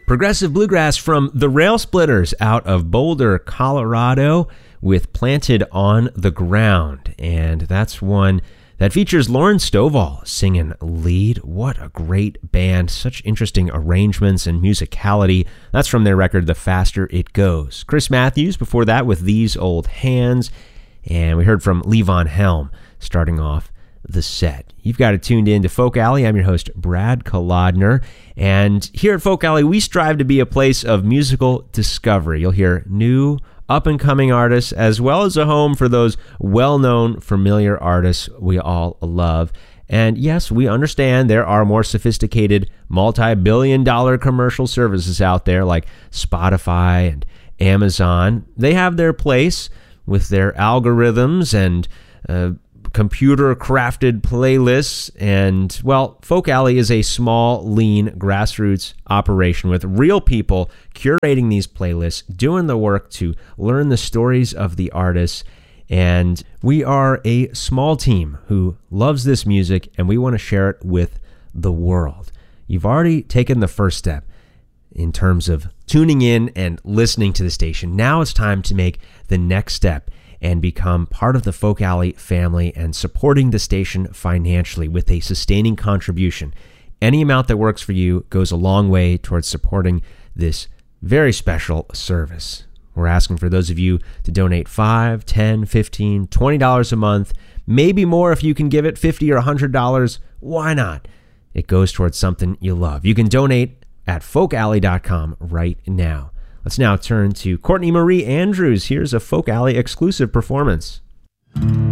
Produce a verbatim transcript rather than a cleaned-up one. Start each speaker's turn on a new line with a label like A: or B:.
A: Progressive bluegrass from the Rail Splitters out of Boulder, Colorado, with Planted on the Ground. And that's one that features Lauren Stovall singing lead. What a great band. Such interesting arrangements and musicality. That's from their record, The Faster It Goes. Chris Matthews before that with These Old Hands. And we heard from Levon Helm starting off the set. You've got it tuned in to Folk Alley. I'm your host, Brad Kolodner. And here at Folk Alley, we strive to be a place of musical discovery. You'll hear new, up-and-coming artists, as well as a home for those well-known, familiar artists we all love. And yes, we understand there are more sophisticated, multi-billion dollar commercial services out there like Spotify and Amazon. They have their place with their algorithms and uh, computer-crafted playlists, and, well, Folk Alley is a small, lean, grassroots operation with real people curating these playlists, doing the work to learn the stories of the artists, and we are a small team who loves this music, and we want to share it with the world. You've already taken the first step in terms of tuning in and listening to the station. Now it's time to make the next step and become part of the Folk Alley family and supporting the station financially with a sustaining contribution. Any amount that works for you goes a long way towards supporting this very special service. We're asking for those of you to donate five, ten, fifteen, twenty dollars a month, maybe more if you can give it fifty or one hundred dollars. Why not? It goes towards something you love. You can donate at folk alley dot com right now. Let's now turn to Courtney Marie Andrews. Here's a Folk Alley exclusive performance.